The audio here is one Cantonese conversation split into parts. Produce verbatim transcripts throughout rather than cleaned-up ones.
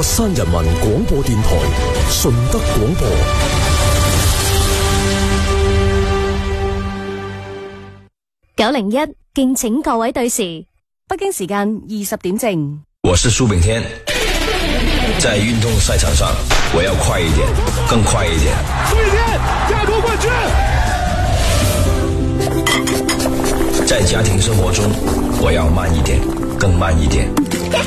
山人民廣播電台順德廣播。 九零一，敬請各位對時，北京時間二十點正。 我是蘇炳添，在運動賽場上，我要快一點，更快一點。 蘇炳添，加奪冠軍。 在家庭生活中，我要慢一點，更慢一點。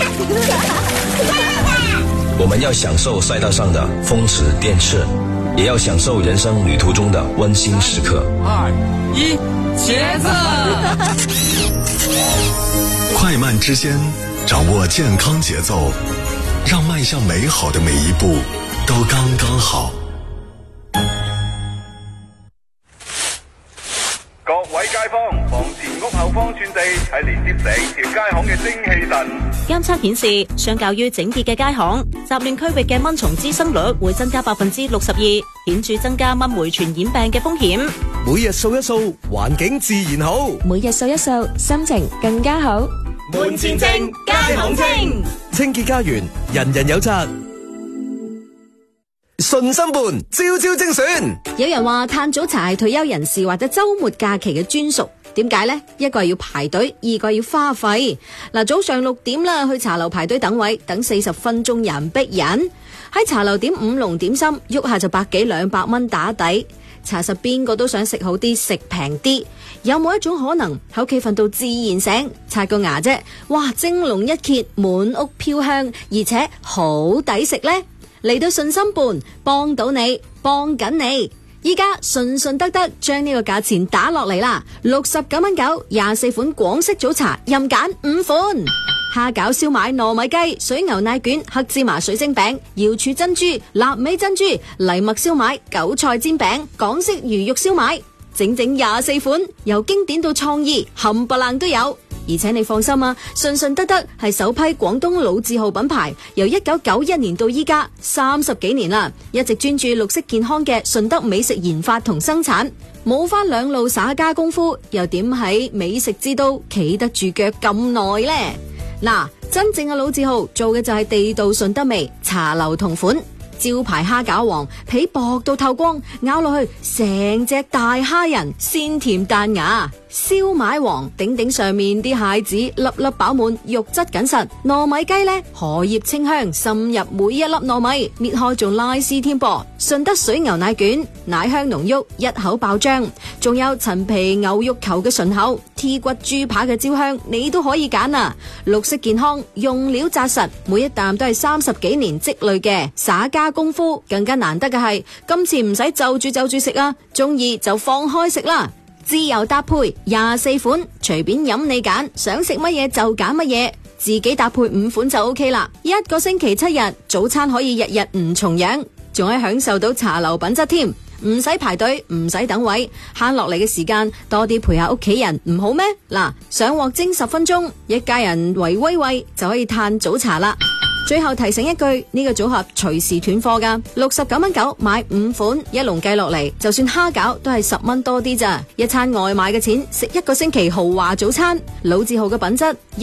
我們要享受賽道上的風馳電掣，也要享受人生旅途中的溫馨時刻。 二一，茄子！ 快慢之間，掌握健康節奏，讓邁向美好的每一步都剛剛好。 各位街坊，房前屋後方寸地係連接成條街巷嘅精氣神。 監測顯示，相較於整潔嘅街巷，雜亂區域嘅蚊蟲滋生率會增加百分之六十二，顯著增加蚊媒傳染病嘅風險。 每日掃一掃，環境自然好； 每日掃一掃，心情更加好。 門前正，街巷清， 清潔家園，人人有責。順心伴，朝朝精選。 有人話嘆早茶係退休人士或者周末假期嘅專屬，點解呢？一個係要排隊，二個係要花費。嗱，早上六點啦，去茶樓排隊等位，等四十分鐘人逼人。喺茶樓點五籠點心，喐下就百幾兩百蚊打底。查實邊個都想食好啲，食平啲。有冇一種可能喺屋企瞓到自然醒，刷個牙啫，哇，蒸籠一揭，滿屋飄香，而且好抵食呢？嚟到順心伴，幫到你，幫緊你。依家順順得得將呢個價錢打落嚟啦，六十九蚊九，廿四款廣式早茶，任揀五款。蝦餃、燒賣、糯米雞、水牛奶卷、黑芝麻水晶餅、瑤柱珍珠、臘味珍珠、藜麥燒賣、韭菜煎餅、港式魚肉燒賣，整整廿四款，由經典到創意，冚唪唥都有。而且你放心啊，順順得得係首批廣東老字號品牌，由一九九一年到依家三十幾年啦，一直專注綠色健康嘅順德美食研發同生產，冇翻兩路耍家功夫，又點喺美食之都企得住腳咁耐呢？嗱，真正嘅老字號做嘅就係地道順德味，茶樓同款。招牌蝦餃王皮薄到透光，咬落去成隻大蝦仁，鮮甜彈牙。燒賣王頂頂上面啲蟹子粒粒飽滿，肉質緊實。糯米雞呢，荷葉清香滲入每一粒糯米，搣開仲拉絲添噃。順德水牛奶卷奶香濃郁，一口爆漿。仲有陳皮牛肉球嘅醇厚，T 骨豬扒嘅焦香，你都可以揀啊！綠色健康，用料紮實，每一啖都係三十幾年積累嘅耍家功夫。更加難得嘅係，今次唔使就住就住食啊，中意就放開食啦。自由搭配廿四款，隨便飲你揀，想食乜嘢就揀乜嘢，自己搭配五款就 OK 啦。一個星期七日，早餐可以日日唔重樣，仲可以享受到茶樓品質添，唔使排隊，唔使等位，慳落嚟嘅時間多啲陪下屋企人，唔好咩？嗱，上鑊蒸十分鐘，一家人圍威喂就可以嘆早茶啦。最後提醒一句，呢個組合隨時斷貨㗎，六十九蚊九買五款，一籠計落嚟，就算蝦餃都係十蚊多啲咋，一餐外賣嘅錢食一個星期豪華早餐，老字號嘅品質。